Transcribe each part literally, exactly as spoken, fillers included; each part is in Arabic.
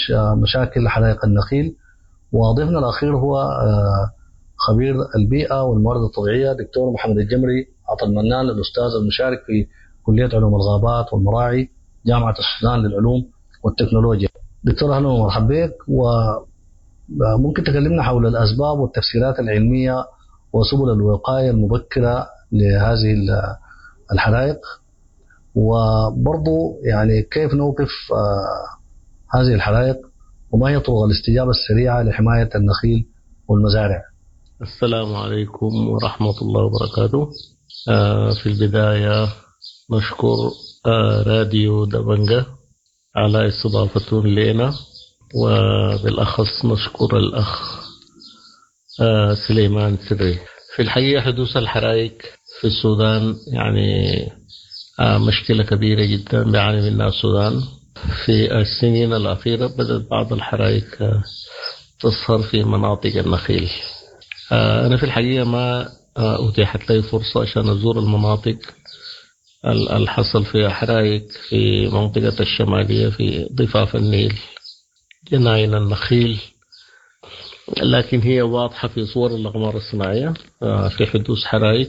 مش مشاكل حرائق النخيل. وضيفنا الأخير هو خبير البيئة والموارد الطبيعية دكتور محمد الجمري عطا المنان، الأستاذ المشارك في كلية علوم الغابات والمراعي جامعة السودان للعلوم والتكنولوجيا. دكتور أهلا ومرحبا بك، وممكن تكلمنا حول الأسباب والتفسيرات العلمية وسبل الوقاية المبكرة لهذه الحرائق، وبرضو يعني كيف نوقف هذه الحرائق وما هي طرق الاستجابة السريعة لحماية النخيل والمزارع. السلام عليكم ورحمة الله وبركاته. في البداية نشكر راديو دبنجة على استضافتهم لنا، وبالأخص نشكر الأخ سليمان سري. في الحقيقة حدوث الحرائق في السودان يعني مشكلة كبيرة جدا بيعاني منها السودان. في السنين الأخيرة بدأت بعض الحرائق تظهر في مناطق النخيل. أنا في الحقيقة ما أتيحت لي فرصة عشان أزور المناطق الحصل فيها حرائق في منطقة الشمالية في ضفاف النيل جناين النخيل، لكن هي واضحة في صور الأقمار الصناعية في حدوث حرائق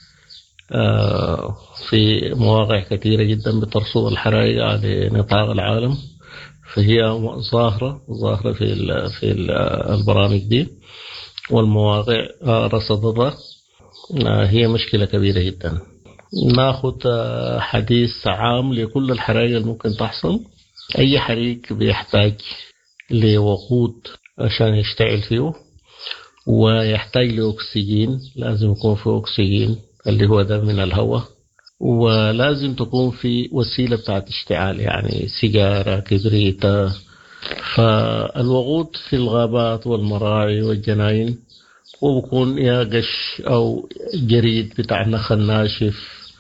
في مواقع كثيرة جدا بترصد الحرائق على نطاق العالم. فهي ظاهرة ظاهرة في في البرامج دي والمواقع رصدتها. هي مشكلة كبيرة جدا. ناخذ حديث عام لكل الحرائق الممكن تحصل. أي حريق بيحتاج لوقود عشان يشتعل فيه، ويحتاج لأكسجين، لازم يكون في أكسجين اللي هو ده من الهواء، ولازم تكون في وسيلة بتاعت اشتعال يعني سيجارة كبريتة. فالوقود في الغابات والمراعي والجناين وبكون يا قش أو جريد بتاع نخل ناشف.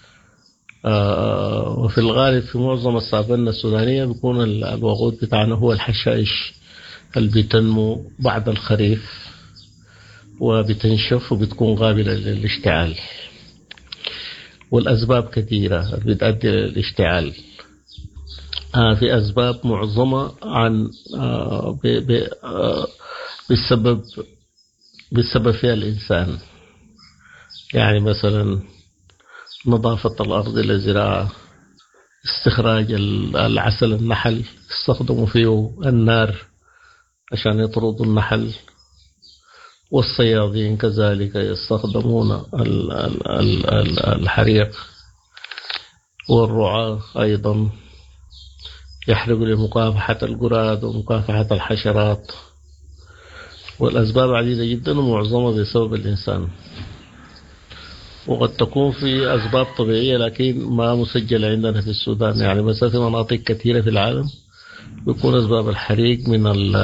آه وفي الغالب في معظم الصابنة السودانية بيكون الوقود بتاعنا هو الحشائش اللي بتنمو بعد الخريف وبتنشف وبتكون قابلة للاشتعال. والأسباب كثيرة بتؤدي للاشتعال. آه في أسباب معظمة عن آه آه بسبب بسبب فيها الإنسان، يعني مثلا نظافة الأرض للزراعة، استخراج العسل النحل، استخدموا فيه النار عشان يطردوا النحل، والصيادين كذلك يستخدمون الحريق، والرعاة أيضا يحرقوا لمكافحة الجراد ومكافحة الحشرات. والأسباب عديدة جدا ومعظمها بسبب الإنسان. وقد تكون في أسباب طبيعية لكن ما مسجلة عندنا في السودان. يعني مثلا في مناطق كثيرة في العالم بيكون أسباب الحريق من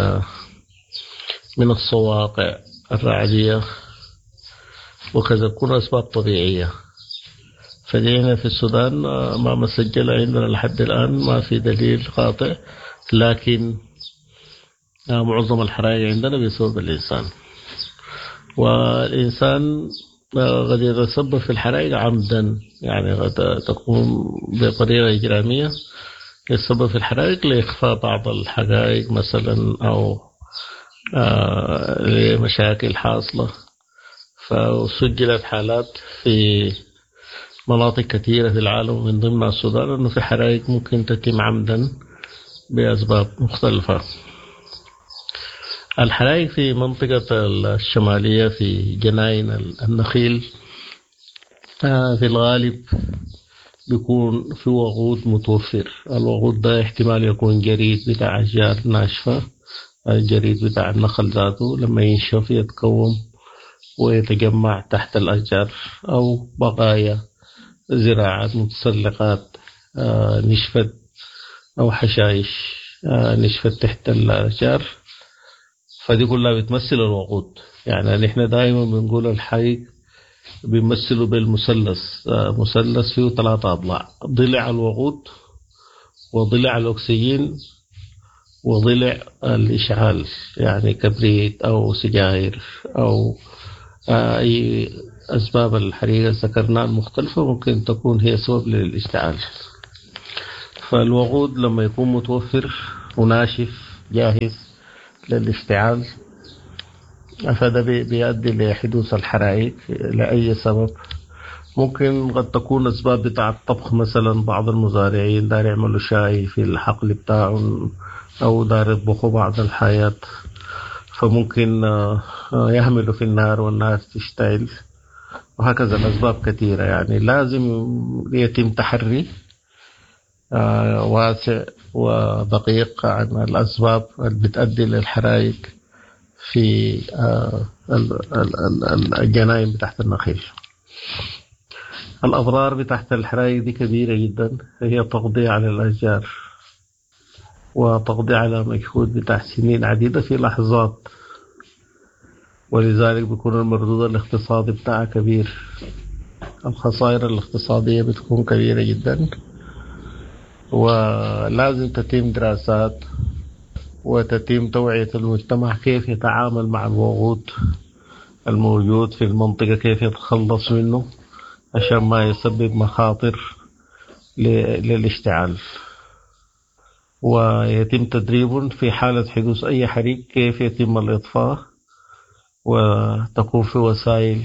من الصواقع الرعدية، وكذا تكون أسباب طبيعية. فدينا في السودان ما مسجل عندنا لحد الآن، ما في دليل قاطع، لكن معظم الحرائق عندنا بسبب الإنسان. والإنسان قد يتسبب في الحرائق عمدا، يعني قد تكون بطريقة إجرامية يتسبب في الحرائق لإخفاء بعض الحقائق مثلا، أو آه لمشاكل حاصلة. فسجلت حالات في مناطق كثيرة في العالم من ضمن السودان أنه في حرائق ممكن تتم عمدا بأسباب مختلفة. الحرائق في منطقة الشمالية في جناين النخيل آه في الغالب بيكون في وقود متوفر. الوقود ده احتمال يكون جريد بتاع أشجار ناشفة، الجريد بتاع النخل ذاته لما ينشف يتكون ويتجمع تحت الأشجار، أو بقايا زراعات متسلقات آه نشفت، أو حشائش آه نشفت تحت الأشجار. فدي كلها بتمثل الوقود. يعني نحن دائما بنقول الحريق بيمثلوا بالمثلث، آه مثلث فيه ثلاثة أضلاع: ضلع الوقود، وضلع الأكسجين، وضلع الإشعال، يعني كبريت أو سجاير أو أي أسباب الحريقة ذكرناها المختلفة ممكن تكون هي سبب للاشتعال. فالوقود لما يكون متوفر وناشف جاهز للاشتعال، فده بيؤدي لحدوث الحرائق لأي سبب. ممكن قد تكون أسباب بتاع الطبخ، مثلا بعض المزارعين دار يعملوا شاي في الحقل بتاعهم أو دار يطبخوا بعض الحاجات، فممكن يهملوا في النار والنار تشتعل، وهكذا الأسباب كثيرة. يعني لازم يتم تحري واسع ودقيق عن الأسباب اللي بتؤدي للحرائق في الجناين بتاعت النخيل. الأضرار بتاعت الحرائق دي كبيرة جدا، هي تقضي على الأشجار وتقضي على مجهود بتاع سنين عديدة في لحظات، ولذلك بيكون المردود الاقتصادي بتاعها كبير. الخسائر الاقتصادية بتكون كبيرة جدا، ولازم تتم دراسات وتتم توعية المجتمع كيف يتعامل مع الوقود الموجود في المنطقة، كيف يتخلص منه عشان ما يسبب مخاطر للاشتعال، ويتم تدريب في حالة حدوث أي حريق كيف يتم الإطفاء، وتكون في وسائل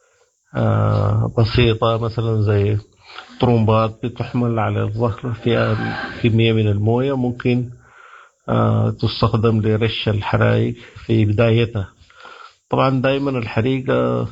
بسيطة مثلا زي طرمبات بتحمل على الظهر فيها كمية من الموية، ممكن تستخدم لرش الحرائق في بدايتها. طبعا دائما الحريق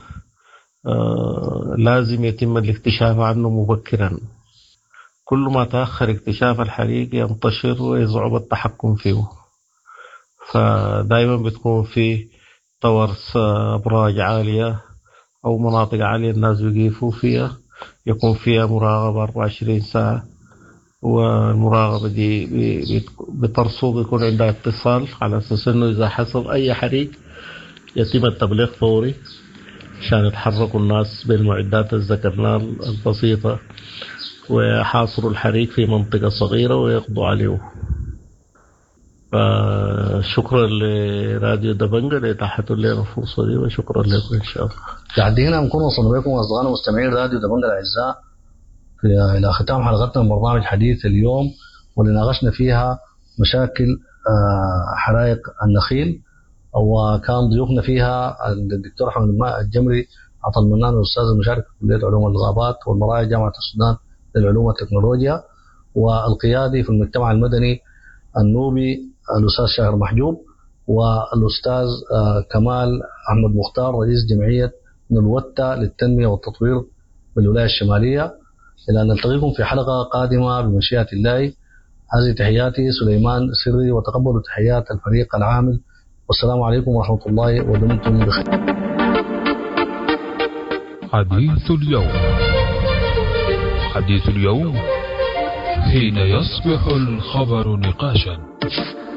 لازم يتم الاكتشاف عنه مبكرا، كل ما تأخر اكتشاف الحريق ينتشر ويصعب التحكم فيه. فدائما بتكون في طورس أبراج عالية أو مناطق عالية الناس بيقفوا فيها، يكون فيها مراقبة أربعة وعشرين ساعة، والمراقبة دي بترصد يكون عندها اتصال على أساس أنه إذا حصل أي حريق يتم التبليغ فوري عشان يتحركوا الناس بالمعدات الذكرناها البسيطة ويحاصروا الحريق في منطقة صغيرة ويقضوا عليه. فشكرا لراديو دبنجة لإتاحته لنا الفرصة دي، وشكرا لكم إن شاء الله. يعني هنا نكون وصلنا بكم أصدقائنا ومستمعين راديو دبنجة الأعزاء إلى ختام حلقتنا من برنامج حديث اليوم، واللي ناقشنا فيها مشاكل حرائق النخيل، وكان ضيوفنا فيها الدكتور أحمد الجمري عطا المنان، الأستاذ المشارك في كلية علوم الغابات والمراعي جامعة السودان للعلوم والتكنولوجيا، والقيادي في المجتمع المدني النوبي الأستاذ شاهر محجوب، والأستاذ كمال أحمد مختار رئيس جمعية نلوتة للتنمية والتطوير بالولاية الشمالية. إلى أن نلتقيكم في حلقة قادمة بمشيئة الله. هذه تحياتي سليمان سري، وتقبلوا تحيات الفريق العامل، والسلام عليكم ورحمة الله ودمتم بخير. حديث اليوم. حديث اليوم حين يصبح الخبر نقاشا.